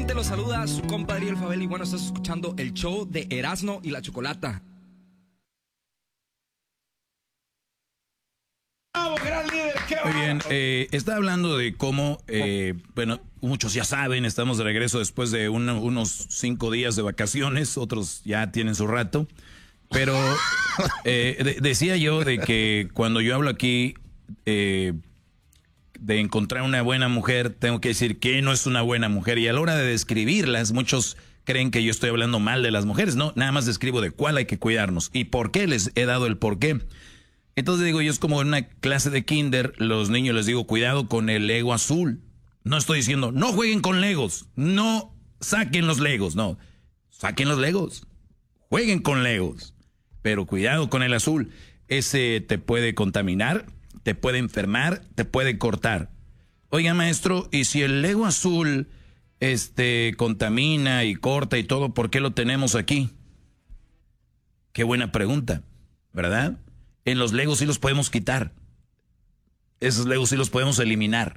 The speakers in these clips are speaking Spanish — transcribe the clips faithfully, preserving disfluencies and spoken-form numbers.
gente, los saluda su compadre El Fabel y bueno, estás escuchando el show de Erasno y la Chocolata. Muy bien, eh, está hablando de cómo, eh, bueno, muchos ya saben, estamos de regreso después de un, unos cinco días de vacaciones, otros ya tienen su rato, pero eh, de, decía yo de que cuando yo hablo aquí eh, de encontrar una buena mujer, tengo que decir que no es una buena mujer, y a la hora de describirlas, muchos creen que yo estoy hablando mal de las mujeres. No, nada más describo de cuál hay que cuidarnos y por qué, les he dado el por qué. Entonces digo, yo es como en una clase de kinder, los niños les digo, cuidado con el Lego azul. No estoy diciendo, no jueguen con Legos, no saquen los Legos, no. Saquen los Legos, jueguen con Legos, pero cuidado con el azul. Ese te puede contaminar, te puede enfermar, te puede cortar. Oiga, maestro, ¿y si el Lego azul este, contamina y corta y todo, por qué lo tenemos aquí? Qué buena pregunta, ¿verdad? En los Legos sí los podemos quitar. Esos Legos sí los podemos eliminar.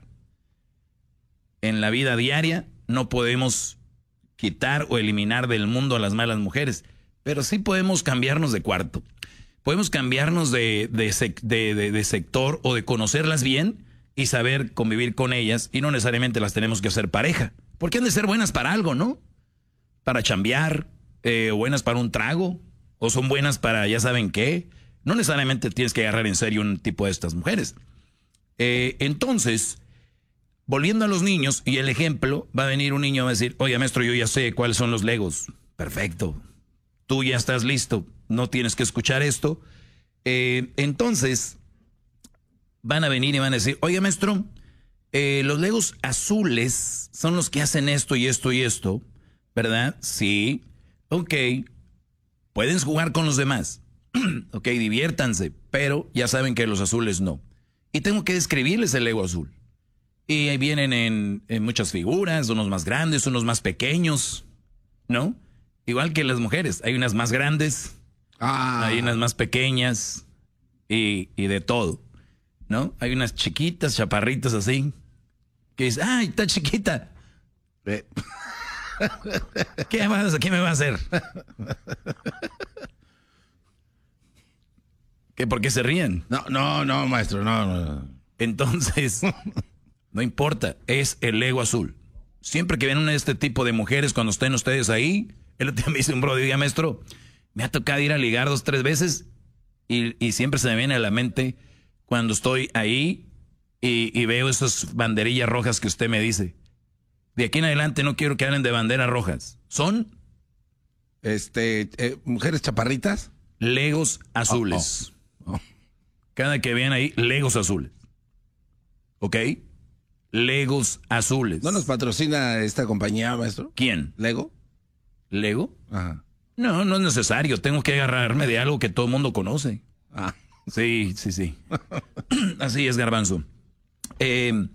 En la vida diaria no podemos quitar o eliminar del mundo a las malas mujeres, pero sí podemos cambiarnos de cuarto. Podemos cambiarnos de, de, sec, de, de, de sector o de conocerlas bien y saber convivir con ellas, y no necesariamente las tenemos que hacer pareja. Porque han de ser buenas para algo, ¿no? Para chambear, eh, buenas para un trago, o son buenas para ya saben qué. No necesariamente tienes que agarrar en serio un tipo de estas mujeres. Eh, entonces, volviendo a los niños y el ejemplo, va a venir un niño y va a decir, oye, maestro, yo ya sé cuáles son los Legos. Perfecto. Tú ya estás listo. No tienes que escuchar esto. Eh, entonces, van a venir y van a decir, oye, maestro, eh, los Legos azules son los que hacen esto y esto y esto, ¿verdad? Sí. Ok. Pueden jugar con los demás. Ok, diviértanse, pero ya saben que los azules no. Y tengo que describirles el Lego azul. Y ahí vienen en, en muchas figuras, unos más grandes, unos más pequeños, ¿no? Igual que las mujeres, hay unas más grandes, ah. hay unas más pequeñas y, y de todo, ¿no? Hay unas chiquitas, chaparritas así, que dicen, ¡ay, está chiquita! Eh. ¿Qué, vas, ¿Qué me va a hacer? ¿Qué, ¿Por qué se ríen? No, no, no, maestro, no, no. Entonces, no importa, es el Lego azul. Siempre que ven una de este tipo de mujeres, cuando estén ustedes ahí, el otro día me dice un brother, diga, maestro, me ha tocado ir a ligar dos, tres veces, y, y siempre se me viene a la mente cuando estoy ahí y, y veo esas banderillas rojas que usted me dice. De aquí en adelante no quiero que hablen de banderas rojas. ¿Son? Este, eh, ¿mujeres chaparritas? Legos azules. Oh, oh. Oh. Cada que vean ahí, Legos azules. ¿Ok? Legos azules. ¿No nos patrocina esta compañía, maestro? ¿Quién? ¿Lego? ¿Lego? Ajá. No, no es necesario. Tengo que agarrarme de algo que todo el mundo conoce. Ah. Sí, sí, sí. Así es, Garbanzo. Eh,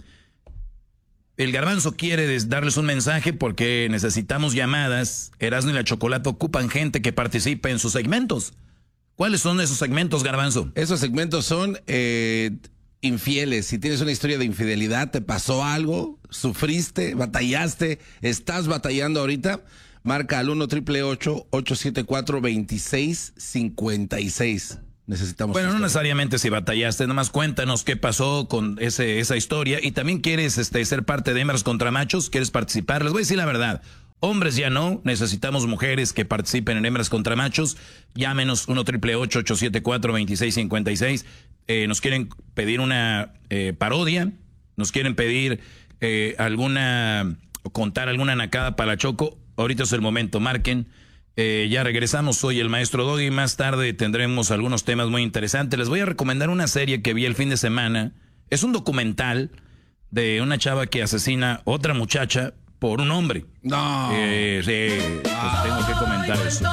el Garbanzo quiere darles un mensaje porque necesitamos llamadas. Erasno y la Chocolata ocupan gente que participe en sus segmentos. ¿Cuáles son esos segmentos, Garbanzo? Esos segmentos son eh, infieles. Si tienes una historia de infidelidad, te pasó algo, sufriste, batallaste, estás batallando ahorita, marca al uno triple ocho, ocho siete cuatro, dos seis cinco seis. Necesitamos. Bueno, no necesariamente si batallaste, nomás cuéntanos qué pasó con ese, esa historia. Y también quieres este, ser parte de Hembras contra Machos, quieres participar. Les voy a decir la verdad. Hombres ya no, necesitamos mujeres que participen en Hembras contra Machos. Llámenos uno triple ocho, ocho siete cuatro, dos seis cinco seis. Eh, nos quieren pedir una eh, parodia, nos quieren pedir eh, alguna, contar alguna nacada para la Choco. Ahorita es el momento, marquen. Eh, ya regresamos, soy el maestro Doggy. Más tarde tendremos algunos temas muy interesantes. Les voy a recomendar una serie que vi el fin de semana. Es un documental de una chava que asesina a otra muchacha por un hombre. No. Eh, sí, pues tengo que comentar eso.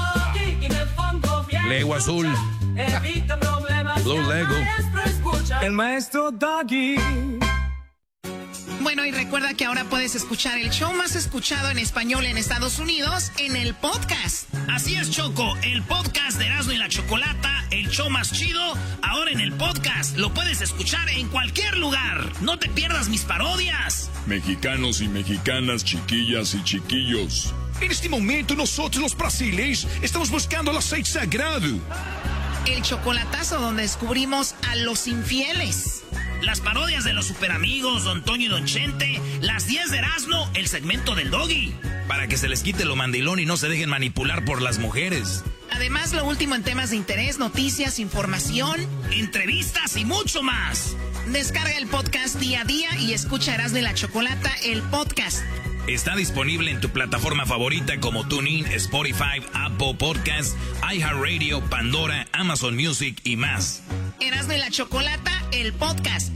Lego azul. Blue Lego. El maestro Doggy. Bueno, y recuerda que ahora puedes escuchar el show más escuchado en español en Estados Unidos en el podcast. Así es, Choco, el podcast de Erasno y la Chocolata, el show más chido, ahora en el podcast. Lo puedes escuchar en cualquier lugar. No te pierdas mis parodias, Mexicanos y mexicanas, chiquillas y chiquillos. En este momento nosotros los brasileños estamos buscando el aceite sagrado. El chocolatazo donde descubrimos a los infieles. Las parodias de los superamigos, Don Toño y Don Chente. Las diez de Erasmo, el segmento del Doggy. Para que se les quite lo mandilón y no se dejen manipular por las mujeres. Además, lo último en temas de interés, noticias, información, entrevistas y mucho más. Descarga el podcast día a día y escucha Erasmo y la Chocolata, el podcast. Está disponible en tu plataforma favorita como TuneIn, Spotify, Apple Podcasts, iHeartRadio, Pandora, Amazon Music y más. Erasmo y la Chocolata, el podcast.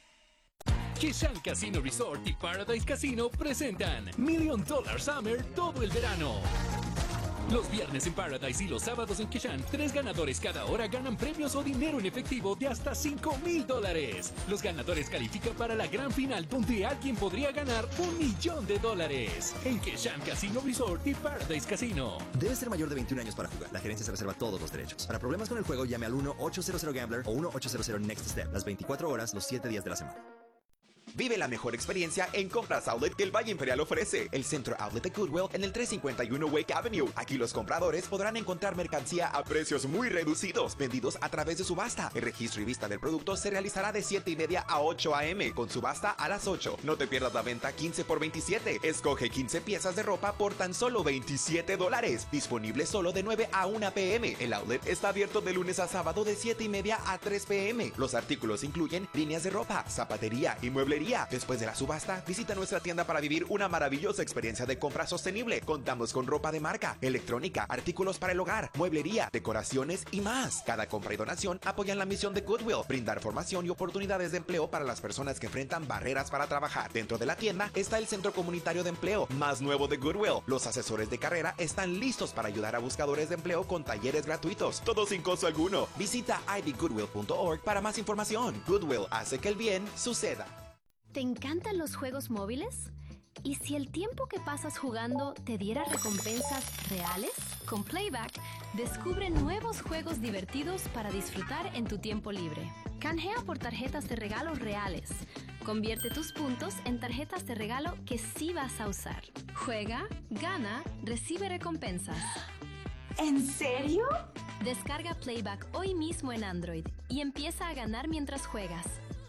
Kishan Casino Resort y Paradise Casino presentan Million Dollar Summer todo el verano. Los viernes en Paradise y los sábados en Kishan, tres ganadores cada hora ganan premios o dinero en efectivo de hasta cinco mil dólares. Los ganadores califican para la gran final donde alguien podría ganar un millón de dólares. En Kishan Casino Resort y Paradise Casino. Debe ser mayor de veintiún años para jugar. La gerencia se reserva todos los derechos. Para problemas con el juego, llame al uno ocho cero cero Gambler o uno ocho cero cero Next Step. Las veinticuatro horas, los siete días de la semana. Vive la mejor experiencia en Compras Outlet que el Valle Imperial ofrece. El centro outlet de Goodwill en el trescientos cincuenta y uno Wake Avenue. Aquí los compradores podrán encontrar mercancía a precios muy reducidos, vendidos a través de subasta. El registro y vista del producto se realizará de siete y media a ocho a eme, con subasta a las ocho. No te pierdas la venta quince por veintisiete. Escoge quince piezas de ropa por tan solo veintisiete dólares. Disponible solo de nueve a una pe eme. El outlet está abierto de lunes a sábado de siete y media a tres pe eme. Los artículos incluyen líneas de ropa, zapatería y mueblería. Después de la subasta, visita nuestra tienda para vivir una maravillosa experiencia de compra sostenible. Contamos con ropa de marca, electrónica, artículos para el hogar, mueblería, decoraciones y más. Cada compra y donación apoyan la misión de Goodwill, brindar formación y oportunidades de empleo para las personas que enfrentan barreras para trabajar. Dentro de la tienda está el Centro Comunitario de Empleo, más nuevo de Goodwill. Los asesores de carrera están listos para ayudar a buscadores de empleo con talleres gratuitos, todo sin costo alguno. Visita i b goodwill punto org para más información. Goodwill hace que el bien suceda. ¿Te encantan los juegos móviles? ¿Y si el tiempo que pasas jugando te diera recompensas reales? Con Playback, descubre nuevos juegos divertidos para disfrutar en tu tiempo libre. Canjea por tarjetas de regalo reales. Convierte tus puntos en tarjetas de regalo que sí vas a usar. Juega, gana, recibe recompensas. ¿En serio? Descarga Playback hoy mismo en Android y empieza a ganar mientras juegas.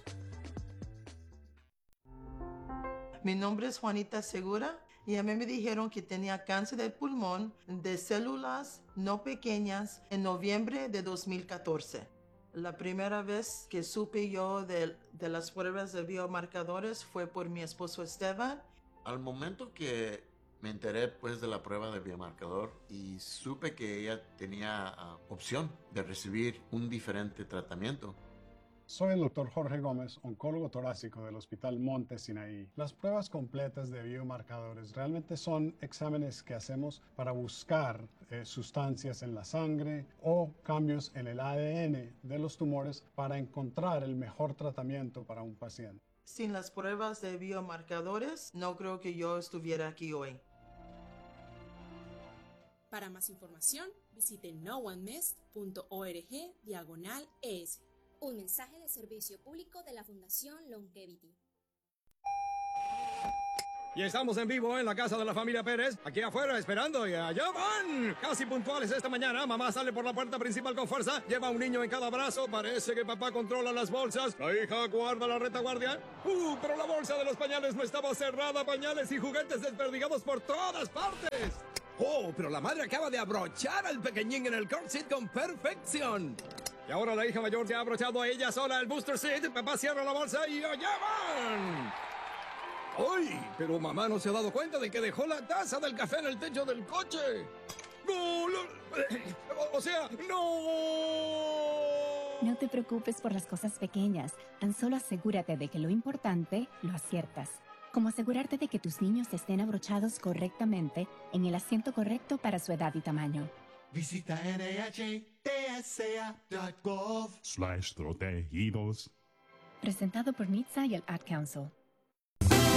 Mi nombre es Juanita Segura y a mí me dijeron que tenía cáncer de pulmón de células no pequeñas en noviembre de dos mil catorce. La primera vez que supe yo de, de las pruebas de biomarcadores fue por mi esposo Esteban. Al momento que me enteré pues de la prueba de biomarcador y supe que ella tenía uh, opción de recibir un diferente tratamiento. Soy el doctor Jorge Gómez, oncólogo torácico del Hospital Monte Sinaí. Las pruebas completas de biomarcadores realmente son exámenes que hacemos para buscar eh, sustancias en la sangre o cambios en el A D N de los tumores para encontrar el mejor tratamiento para un paciente. Sin las pruebas de biomarcadores, no creo que yo estuviera aquí hoy. Para más información, visite no one missed punto org diagonal es. Un mensaje de servicio público de la Fundación Longevity. Y estamos en vivo en la casa de la familia Pérez, aquí afuera esperando y allá van. Casi puntuales esta mañana, mamá sale por la puerta principal con fuerza, lleva un niño en cada brazo, parece que papá controla las bolsas, la hija guarda la retaguardia. Uh, pero la bolsa de los pañales no estaba cerrada, pañales y juguetes desperdigados por todas partes. Oh, pero la madre acaba de abrochar al pequeñín en el car seat con perfección. Y ahora la hija mayor se ha abrochado a ella sola el booster seat. Papá cierra la bolsa y allá van. ¡Ay! Pero mamá no se ha dado cuenta de que dejó la taza del café en el techo del coche. ¡No! Lo, o sea, ¡no! No te preocupes por las cosas pequeñas. Tan solo asegúrate de que lo importante lo aciertas. Como asegurarte de que tus niños estén abrochados correctamente en el asiento correcto para su edad y tamaño. Visita N H T S A punto gov slash protegidos. Presentado por N H T S A y el Ad Council.